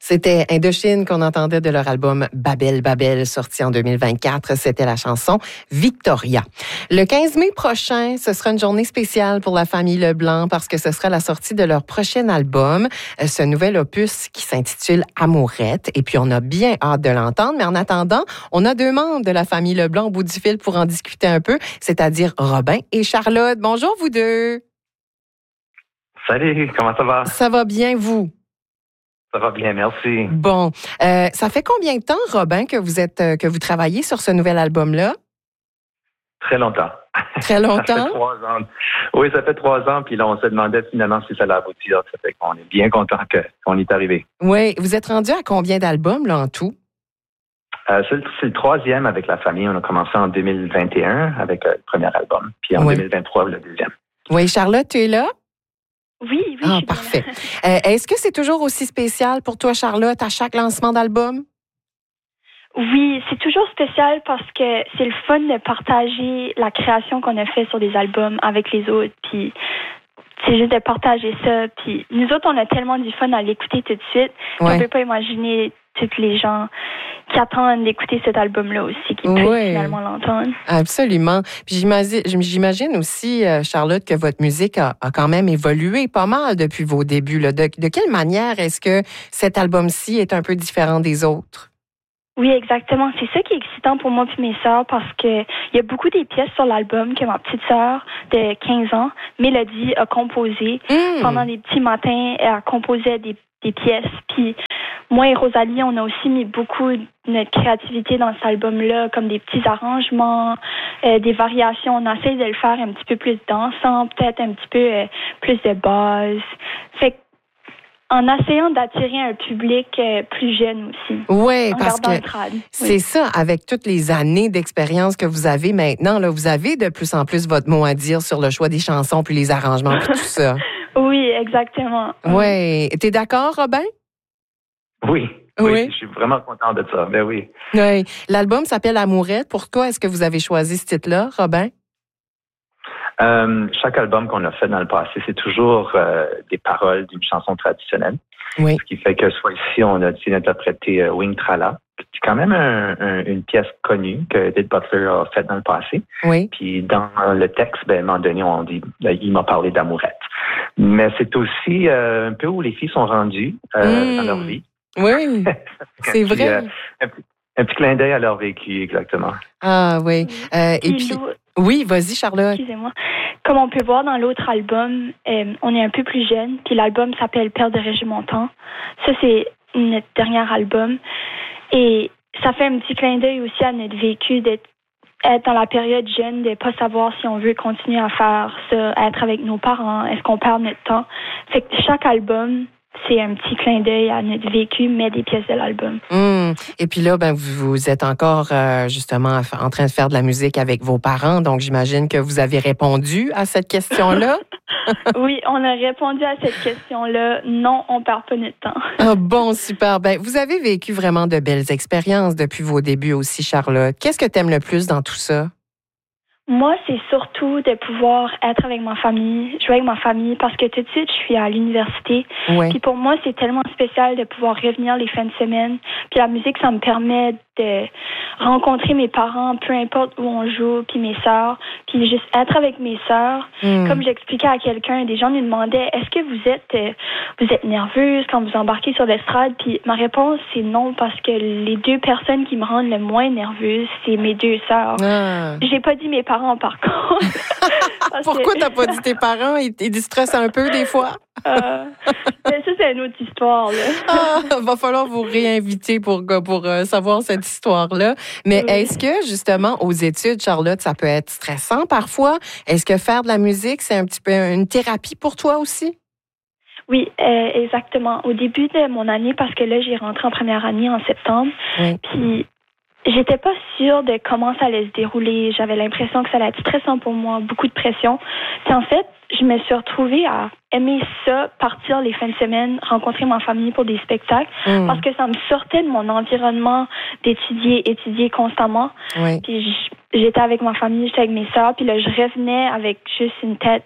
C'était Indochine qu'on entendait de leur album Babel Babel, sorti en 2024. C'était la chanson Victoria. Le 15 mai prochain, ce sera une journée spéciale pour la famille Leblanc parce que ce sera la sortie de leur prochain album, ce nouvel opus qui s'intitule Amourette. Et puis, on a bien hâte de l'entendre. Mais en attendant, on a deux membres de la famille Leblanc au bout du fil pour en discuter un peu, c'est-à-dire Robin et Charlotte. Bonjour, vous deux. Salut, comment ça va? Ça va bien, vous? Ça va bien, merci. Bon, ça fait combien de temps, Robin, que vous travaillez sur ce nouvel album-là? Très longtemps. Très longtemps? Ça fait 3 ans. Oui, ça fait 3 ans, puis là, on se demandait finalement si ça allait aboutir. Ça fait qu'on est bien content qu'on y est arrivé. Oui, vous êtes rendu à combien d'albums, là, en tout? C'est le 3e avec la famille. On a commencé en 2021 avec le premier album, puis en 2023, le 2e. Oui, Charlotte, tu es là? Oui. Ah, parfait. Est-ce que c'est toujours aussi spécial pour toi, Charlotte, à chaque lancement d'album? Oui, c'est toujours spécial parce que c'est le fun de partager la création qu'on a fait sur des albums avec les autres. Puis c'est juste de partager ça. Puis nous autres, on a tellement du fun à l'écouter tout de suite qu'on ne peut pas imaginer tous les gens qui attendent d'écouter cet album-là aussi, qui puissent finalement l'entendre. Absolument. Puis j'imagine aussi, Charlotte, que votre musique a quand même évolué pas mal depuis vos débuts. Là. De quelle manière est-ce que cet album-ci est un peu différent des autres? Oui, exactement. C'est ça qui est excitant pour moi et mes sœurs parce que il y a beaucoup des pièces sur l'album que ma petite sœur de 15 ans, Mélodie, a composées. Pendant des petits matins, elle composait des pièces. Puis moi et Rosalie, on a aussi mis beaucoup de notre créativité dans cet album-là, comme des petits arrangements, des variations. On essaie de le faire un petit peu plus dansant, peut-être un petit peu plus de base. Fait en essayant d'attirer un public plus jeune aussi. Oui, parce que c'est ça, avec toutes les années d'expérience que vous avez maintenant, là, vous avez de plus en plus votre mot à dire sur le choix des chansons puis les arrangements puis tout ça. Oui, exactement. Oui. T'es d'accord, Robin? Oui. Oui, je suis vraiment content de ça. Ben oui. Oui. L'album s'appelle Amourette. Pour toi, est-ce que vous avez choisi ce titre-là, Robin? Chaque album qu'on a fait dans le passé, c'est toujours des paroles d'une chanson traditionnelle. Oui. Ce qui fait que soit ici, on a décidé d'interpréter Wing Trala. C'est quand même une pièce connue que Edith Butler a faite dans le passé. Oui. Puis dans le texte, à un moment donné, on dit il m'a parlé d'amourette. Mais c'est aussi un peu où les filles sont rendues dans leur vie. Oui, c'est vrai. Un petit clin d'œil à leur vécu, exactement. Ah oui. Et puis, oui, vas-y, Charlotte. Excusez-moi. Comme on peut voir dans l'autre album, on est un peu plus jeune, puis l'album s'appelle Père de Régimentant. Ça, c'est notre dernier album. Et ça fait un petit clin d'œil aussi à notre vécu d'être dans la période jeune, de ne pas savoir si on veut continuer à faire ça, à être avec nos parents, est-ce qu'on perd notre temps. Fait que chaque album, c'est un petit clin d'œil à notre vécu, mais des pièces de l'album. Et puis là, vous êtes encore justement en train de faire de la musique avec vos parents, donc j'imagine que vous avez répondu à cette question-là. Oui, on a répondu à cette question-là. Non, on perd pas notre temps. Ah bon, super. Vous avez vécu vraiment de belles expériences depuis vos débuts aussi, Charlotte. Qu'est-ce que tu aimes le plus dans tout ça? Moi, c'est surtout de pouvoir être avec ma famille, jouer avec ma famille, parce que tout de suite, je suis à l'université. Puis pour moi, c'est tellement spécial de pouvoir revenir les fins de semaine. Puis la musique, ça me permet de rencontrer mes parents, peu importe où on joue, puis mes sœurs, puis juste être avec mes sœurs. Comme j'expliquais à quelqu'un, des gens me demandaient, est-ce que vous êtes nerveuse quand vous embarquez sur l'estrade? Puis ma réponse, c'est non, parce que les deux personnes qui me rendent le moins nerveuse, c'est mes deux sœurs. J'ai pas dit mes parents, par contre. Pourquoi t'as pas dit tes parents? Ils stressent un peu des fois? Ça, c'est une autre histoire, là. Va falloir vous réinviter pour savoir cette histoire-là. Mais est-ce que, justement, aux études, Charlotte, ça peut être stressant parfois? Est-ce que faire de la musique, c'est un petit peu une thérapie pour toi aussi? Oui, exactement. Au début de mon année, parce que là, j'ai rentré en première année en septembre, puis j'étais pas sûre de comment ça allait se dérouler. J'avais l'impression que ça allait être stressant pour moi, beaucoup de pression. Puis en fait, je me suis retrouvée à aimer ça, partir les fins de semaine, rencontrer ma famille pour des spectacles, parce que ça me sortait de mon environnement étudier constamment. Puis j'étais avec ma famille, j'étais avec mes sœurs, puis là, je revenais avec juste une tête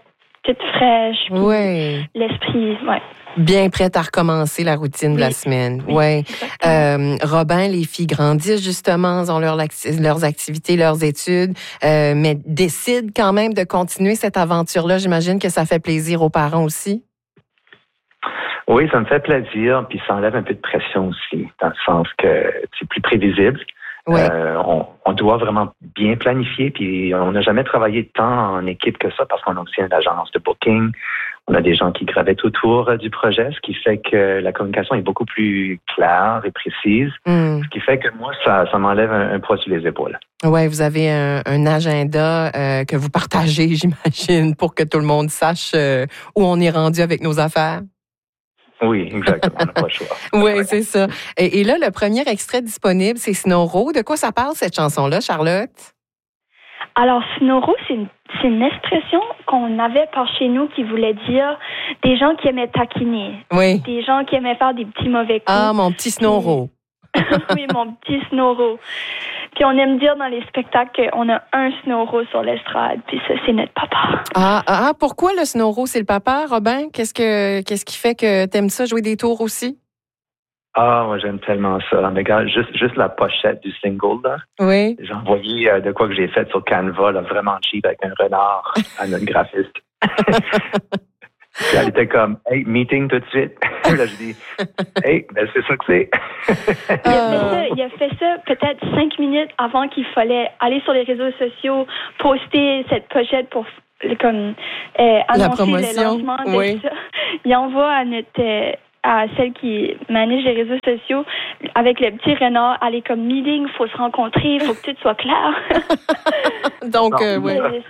toute fraîche. Puis l'esprit, bien prête à recommencer la routine de la semaine. Oui. Robin, les filles grandissent justement, ont leurs activités, leurs études, mais décident quand même de continuer cette aventure-là. J'imagine que ça fait plaisir aux parents aussi. Oui, ça me fait plaisir, puis ça enlève un peu de pression aussi, dans le sens que c'est plus prévisible. Oui. On doit vraiment bien planifier, puis on n'a jamais travaillé tant en équipe que ça parce qu'on a aussi une agence de booking. On a des gens qui gravitent autour du projet, ce qui fait que la communication est beaucoup plus claire et précise, ce qui fait que moi, ça m'enlève un poids sur les épaules. Oui, vous avez un agenda que vous partagez, j'imagine, pour que tout le monde sache où on est rendu avec nos affaires. Oui, exactement. On n'a pas le choix. Oui, c'est ça. Et là, le premier extrait disponible, c'est Snowro. De quoi ça parle, cette chanson-là, Charlotte? Alors, Snowro, c'est une expression qu'on avait par chez nous qui voulait dire des gens qui aimaient taquiner. Oui. Des gens qui aimaient faire des petits mauvais coups. Ah, mon petit Snowro. Oui, mon petit Snowro. Puis on aime dire dans les spectacles qu'on a un Snowro sur l'estrade, puis ça, c'est notre papa. Ah, pourquoi le Snowro, c'est le papa, Robin? Qu'est-ce qui fait que t'aimes ça, jouer des tours aussi? Ah, moi, j'aime tellement ça. Regarde, juste la pochette du single, là. Oui. J'ai envoyé de quoi que j'ai fait sur Canva, là, vraiment cheap, avec un renard à notre graphiste. Puis elle était comme, hey, meeting tout de suite. Là, je dis, hey, ben c'est ça que c'est. Il a fait ça peut-être 5 minutes avant qu'il fallait aller sur les réseaux sociaux, poster cette pochette pour annoncer le lancement de ça. Il envoie à celle qui manage les réseaux sociaux avec le petit renard, aller comme meeting, il faut se rencontrer, il faut que tout soit clair. Donc, oui.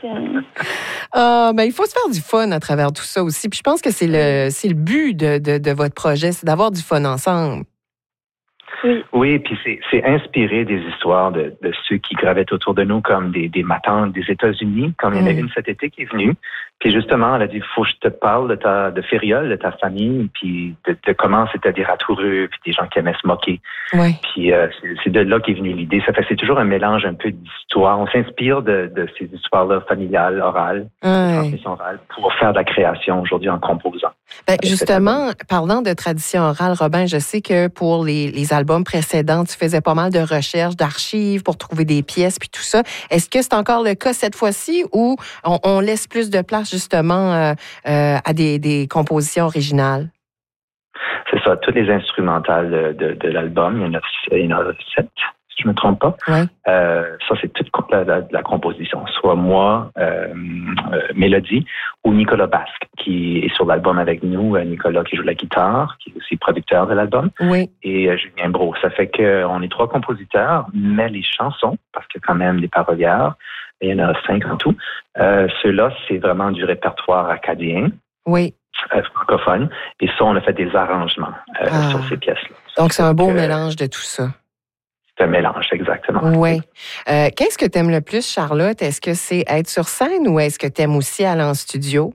Il faut se faire du fun à travers tout ça aussi. Puis je pense que c'est le but de votre projet, c'est d'avoir du fun ensemble. Oui, puis c'est inspiré des histoires de ceux qui gravitent autour de nous, comme des matantes des États-Unis, comme il y en a une cet été qui est venue. Puis justement, elle a dit, faut que je te parle de Fériol, de ta famille, puis de comment c'était des ratoureux, puis des gens qui aimaient se moquer. Oui. Puis c'est de là qu'est venue l'idée. Ça fait que c'est toujours un mélange un peu d'histoires. On s'inspire de ces histoires-là familiales, orales, transmission orale, pour faire de la création aujourd'hui en composant. Justement, parlant de tradition orale, Robin, je sais que pour les albums précédents, tu faisais pas mal de recherches, d'archives pour trouver des pièces puis tout ça. Est-ce que c'est encore le cas cette fois-ci ou on laisse plus de place justement à des compositions originales? C'est ça, toutes les instrumentales de l'album, il y en a 7, si je ne me trompe pas. Oui. Ça, c'est toute la composition. Soit moi, Mélodie, ou Nicolas Basque, qui est sur l'album avec nous. Nicolas qui joue la guitare, qui est aussi producteur de l'album. Oui. Et Julien Brault. Ça fait qu'on est 3 compositeurs, mais les chansons, parce qu'il y a quand même des parolières, il y en a 5 en tout. Ceux-là, c'est vraiment du répertoire acadien. Oui. Francophone. Et ça, on a fait des arrangements sur ces pièces-là. Donc, c'est un beau mélange de tout ça. C'est un mélange, exactement. Oui. Qu'est-ce que tu aimes le plus, Charlotte? Est-ce que c'est être sur scène ou est-ce que tu aimes aussi aller en studio?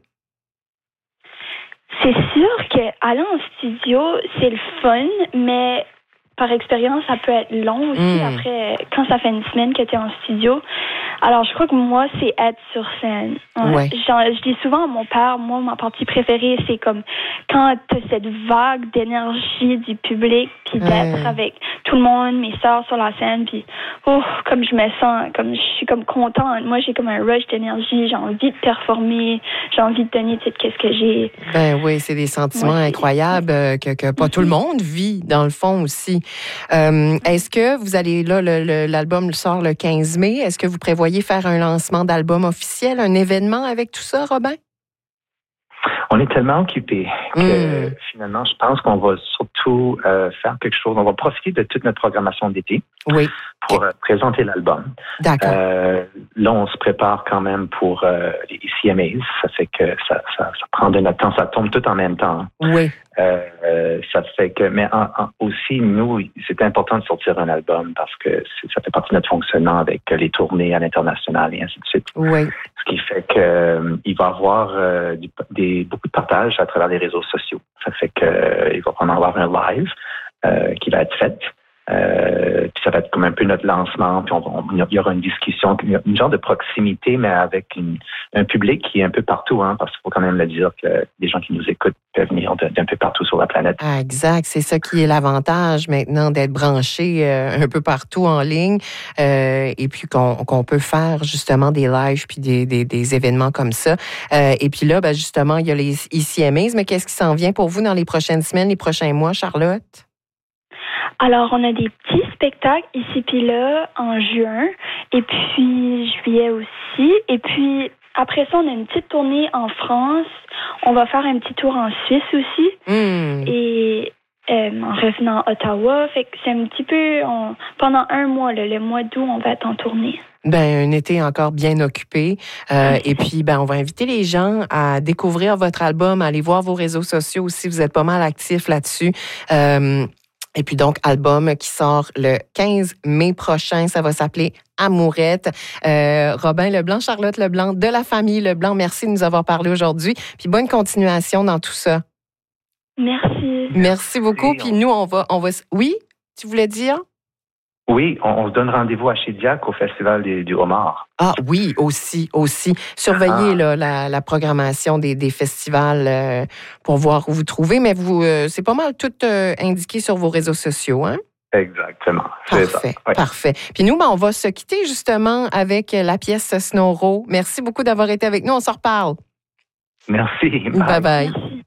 C'est sûr qu'aller en studio, c'est le fun, mais par expérience, ça peut être long aussi après, quand ça fait une semaine que tu es en studio. Alors, je crois que moi, c'est être sur scène. Ouais. Je dis souvent à mon père, moi, ma partie préférée, c'est comme quand tu as cette vague d'énergie du public, puis d'être avec tout le monde, mes sœurs sur la scène, puis comme je me sens, comme je suis comme contente. Moi, j'ai comme un rush d'énergie, j'ai envie de performer, j'ai envie de donner tout ce que j'ai. Ben oui, c'est des sentiments incroyables que pas tout le monde vit, dans le fond aussi. Est-ce que vous allez, là, l'album sort le 15 mai, est-ce que vous prévoyez faire un lancement d'album officiel, un événement avec tout ça, Robin? On est tellement occupés que finalement, je pense qu'on va surtout faire quelque chose. On va profiter de toute notre programmation d'été pour présenter l'album. D'accord. Là, on se prépare quand même pour les CMAs. Ça fait que ça prend de notre temps. Ça tombe tout en même temps. Oui. Ça fait que, mais aussi, nous, c'est important de sortir un album parce que ça fait partie de notre fonctionnement avec les tournées à l'international et ainsi de suite. Oui. Ce qui fait que il va y avoir beaucoup de partage à travers les réseaux sociaux. Ça fait que il va en avoir un live qui va être fait. ça va être comme un peu notre lancement, puis il y aura une discussion, une genre de proximité, mais avec un public qui est un peu partout, hein, parce qu'il faut quand même le dire que les gens qui nous écoutent peuvent venir d'un peu partout sur la planète. Ah, exact, c'est ça qui est l'avantage maintenant d'être branché un peu partout en ligne, et puis qu'on peut faire justement des lives puis des événements comme ça. Et puis là, ben justement, il y a les ICMAs, mais qu'est-ce qui s'en vient pour vous dans les prochaines semaines, les prochains mois, Charlotte? Alors, on a des petits spectacles ici puis là en juin, et puis juillet aussi. Et puis, après ça, on a une petite tournée en France. On va faire un petit tour en Suisse aussi. Et en revenant à Ottawa. Fait que c'est un petit peu... pendant un mois, le mois d'août, on va être en tournée. Ben, un été encore bien occupé. Et puis, ben, on va inviter les gens à découvrir votre album, à aller voir vos réseaux sociaux aussi. Vous êtes pas mal actifs là-dessus. Et puis donc, album qui sort le 15 mai prochain. Ça va s'appeler Amourette. Robin Leblanc, Charlotte Leblanc, de la famille Leblanc, merci de nous avoir parlé aujourd'hui. Puis bonne continuation dans tout ça. Merci. Merci beaucoup. Puis nous, on va... Oui, tu voulais dire? Oui, on se donne rendez-vous à Shediac au Festival du Homard. Ah oui, aussi. Surveillez là, la programmation des festivals pour voir où vous trouvez, mais vous, c'est pas mal tout indiqué sur vos réseaux sociaux, hein? Exactement. Parfait, oui. Parfait. Puis nous, ben, on va se quitter justement avec la pièce Snow Row. Merci beaucoup d'avoir été avec nous. On s'en reparle. Merci. Bye bye. Merci.